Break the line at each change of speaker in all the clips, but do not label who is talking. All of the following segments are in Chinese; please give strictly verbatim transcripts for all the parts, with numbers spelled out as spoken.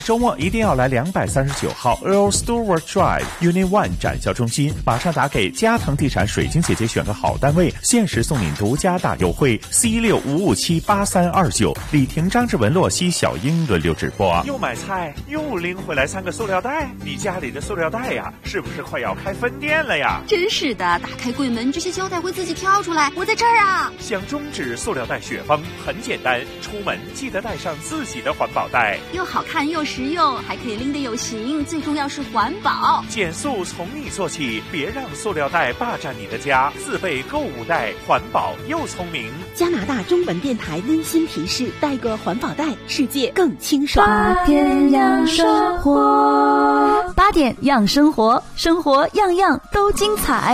周末一定要来两百三十九号 Earl Stewart Drive Unit One 展销中心，马上打给嘉腾地产水晶姐姐选个好单位，限时送您独家大优惠 C 六五五七八三二九，李婷、张志文、洛西、小英轮流直播啊！又买菜又拎回来三个塑料袋，你家里的塑料袋呀，是不是快要开分店了呀？
真是的，打开柜门，这些胶带会自己跳出来，我在这儿啊！
想终止塑料袋雪崩很简单，出门记得带上自己的环保袋，
又好看又实用，还可以拎得有型，最重要是环保。
减速从你做起，别让塑料袋霸占你的家，自备购物袋，环保又聪明。
加拿大中文电台温馨提示：带个环保袋，世界更清爽。
八点养生活，八点养生活，生活样样都精彩。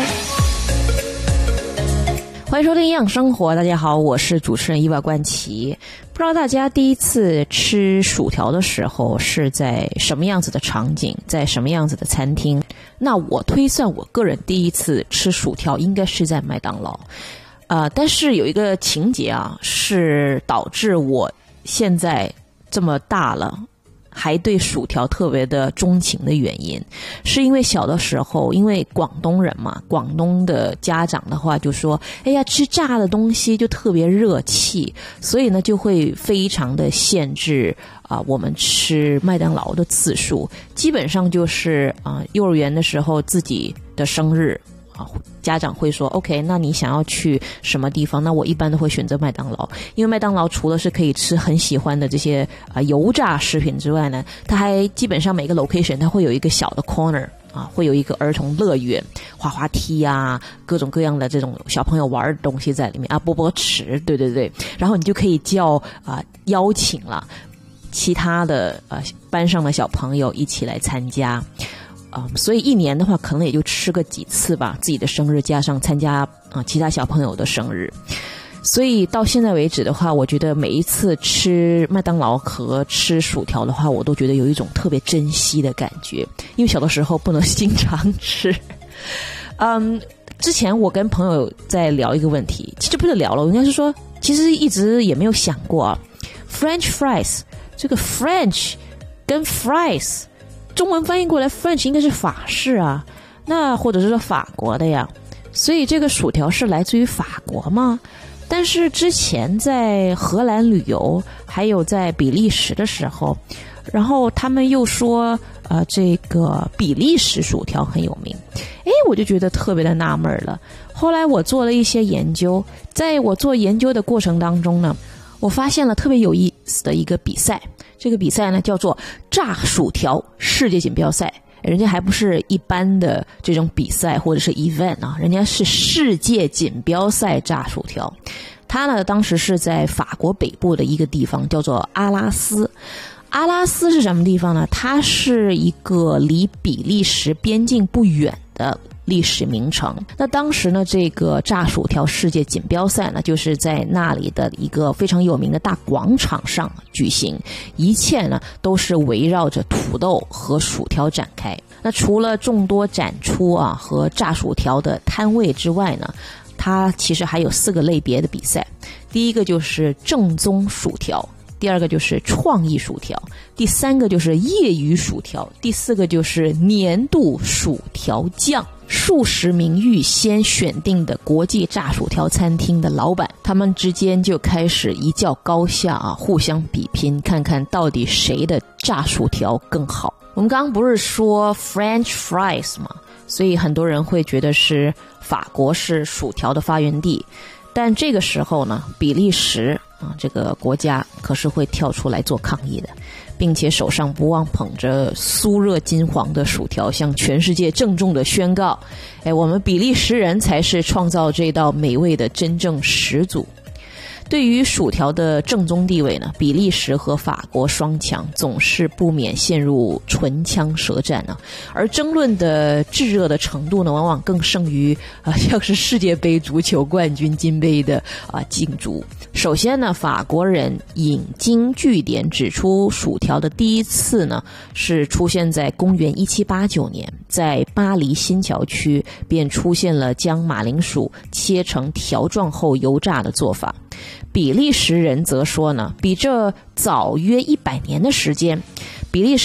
欢迎收听营养生活，大家好，我是主持人伊娃冠奇。不知道大家第一次吃薯条的时候是在什么样子的场景，在什么样子的餐厅？那我推算我个人第一次吃薯条应该是在麦当劳。呃，但是有一个情节啊，是导致我现在这么大了还对薯条特别的钟情的原因，是因为小的时候，因为广东人嘛，广东的家长的话就说，哎呀，吃炸的东西就特别热气，所以呢就会非常的限制啊、呃，我们吃麦当劳的次数，基本上就是啊、呃，幼儿园的时候自己的生日。啊，家长会说 OK， 那你想要去什么地方？那我一般都会选择麦当劳，因为麦当劳除了是可以吃很喜欢的这些啊、呃、油炸食品之外呢，它还基本上每个 location 它会有一个小的 corner 啊，会有一个儿童乐园，滑滑梯啊，各种各样的这种小朋友玩的东西在里面啊，波波池，对对对，然后你就可以叫啊、呃、邀请了其他的呃班上的小朋友一起来参加。啊、嗯，所以一年的话，可能也就吃个几次吧，自己的生日加上参加啊、呃、其他小朋友的生日。所以到现在为止的话，我觉得每一次吃麦当劳和吃薯条的话，我都觉得有一种特别珍惜的感觉，因为小的时候不能经常吃。嗯，之前我跟朋友在聊一个问题，其实不是聊了，我应该是说，其实一直也没有想过啊 ，French fries 这个 French 跟 fries。中文翻译过来 French 应该是法式啊，那或者是说法国的呀，所以这个薯条是来自于法国吗？但是之前在荷兰旅游还有在比利时的时候，然后他们又说呃，这个比利时薯条很有名，诶，我就觉得特别的纳闷了。后来我做了一些研究，在我做研究的过程当中呢，我发现了特别有意思的一个比赛，这个比赛呢叫做炸薯条世界锦标赛，人家还不是一般的这种比赛或者是 event 啊，人家是世界锦标赛炸薯条。它呢当时是在法国北部的一个地方叫做阿拉斯。阿拉斯是什么地方呢？它是一个离比利时边境不远的历史名城。那当时呢，这个炸薯条世界锦标赛呢，就是在那里的一个非常有名的大广场上举行，一切呢都是围绕着土豆和薯条展开。那除了众多展出啊和炸薯条的摊位之外呢，它其实还有四个类别的比赛。第一个就是正宗薯条，第二个就是创意薯条，第三个就是业余薯条，第四个就是年度薯条酱。数十名预先选定的国际炸薯条餐厅的老板，他们之间就开始一较高下啊，互相比拼，看看到底谁的炸薯条更好。我们刚刚不是说 French fries 吗？所以很多人会觉得是法国是薯条的发源地，但这个时候呢，比利时啊这个国家可是会跳出来做抗议的，并且手上不忘捧着酥热金黄的薯条，向全世界郑重的宣告：哎，我们比利时人才是创造这道美味的真正始祖。对于薯条的正宗地位呢，比利时和法国双强总是不免陷入唇枪舌战啊，而争论的炙热的程度呢，往往更胜于啊、呃、像是世界杯足球冠军金杯的啊竞逐。首先呢，法国人引经据典指出，薯条的第一次呢是出现在公元一七八九年，在巴黎新桥区便出现了将马铃薯切成条状后油炸的做法。 比利时人则说呢，比这早约一百年的时间，比利时